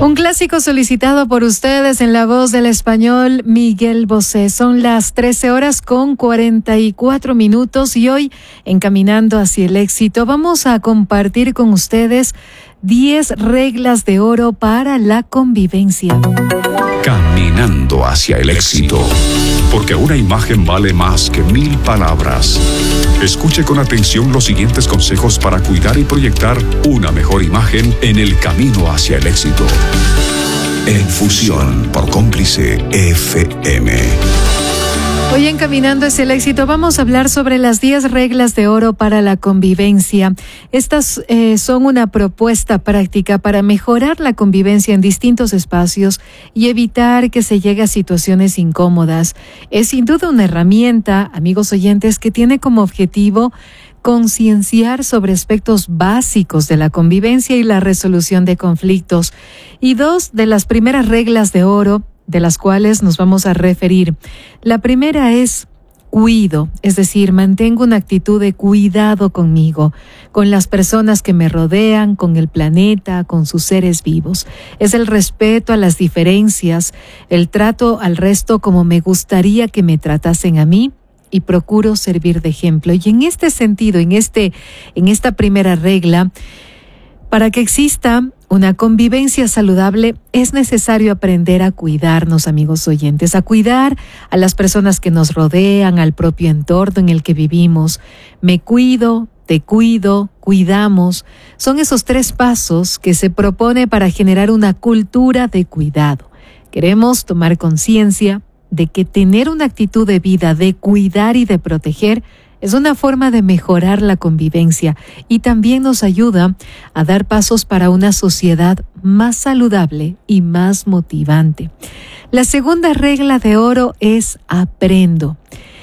Un clásico solicitado por ustedes en la voz del español Miguel Bosé. Son las 13:44 y hoy, en Caminando hacia el éxito, vamos a compartir con ustedes 10 reglas de oro para la convivencia. Caminando hacia el éxito, porque una imagen vale más que 1000 palabras. Escuche con atención los siguientes consejos para cuidar y proyectar una mejor imagen en el camino hacia el éxito. En fusión por Cómplice FM. Hoy en Caminando hacia el éxito vamos a hablar sobre las 10 reglas de oro para la convivencia. Estas son una propuesta práctica para mejorar la convivencia en distintos espacios y evitar que se llegue a situaciones incómodas. Es sin duda una herramienta, amigos oyentes, que tiene como objetivo concienciar sobre aspectos básicos de la convivencia y la resolución de conflictos. Y 2 de las primeras reglas de oro de las cuales nos vamos a referir. La primera es cuido, es decir, mantengo una actitud de cuidado conmigo, con las personas que me rodean, con el planeta, con sus seres vivos. Es el respeto a las diferencias, el trato al resto como me gustaría que me tratasen a mí, y procuro servir de ejemplo. Y en este sentido, en esta primera regla, para que exista una convivencia saludable, es necesario aprender a cuidarnos, amigos oyentes, a cuidar a las personas que nos rodean, al propio entorno en el que vivimos. Me cuido, te cuido, cuidamos. Son esos 3 pasos que se propone para generar una cultura de cuidado. Queremos tomar conciencia de que tener una actitud de vida de cuidar y de proteger es una forma de mejorar la convivencia y también nos ayuda a dar pasos para una sociedad más saludable y más motivante. La segunda regla de oro es aprendo.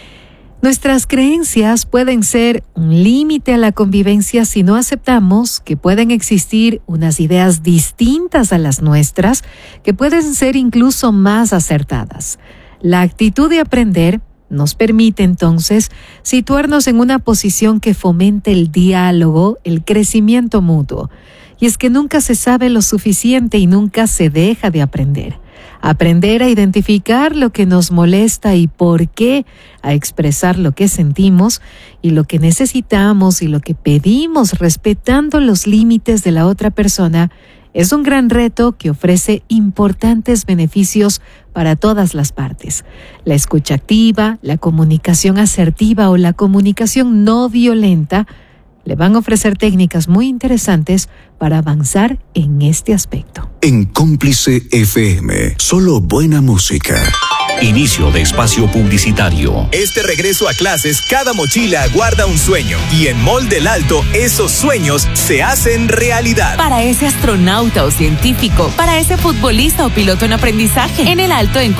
Nuestras creencias pueden ser un límite a la convivencia si no aceptamos que pueden existir unas ideas distintas a las nuestras, que pueden ser incluso más acertadas. La actitud de aprender nos permite entonces situarnos en una posición que fomente el diálogo, el crecimiento mutuo. Y es que nunca se sabe lo suficiente y nunca se deja de aprender. Aprender a identificar lo que nos molesta y por qué, a expresar lo que sentimos y lo que necesitamos y lo que pedimos respetando los límites de la otra persona, es un gran reto que ofrece importantes beneficios para todas las partes. La escucha activa, la comunicación asertiva o la comunicación no violenta le van a ofrecer técnicas muy interesantes para avanzar en este aspecto. En Cómplice FM, solo buena música. Inicio de espacio publicitario. Este regreso a clases, cada mochila guarda un sueño. Y en Mall del Alto, esos sueños se hacen realidad. Para ese astronauta o científico, para ese futbolista o piloto en aprendizaje, en el Alto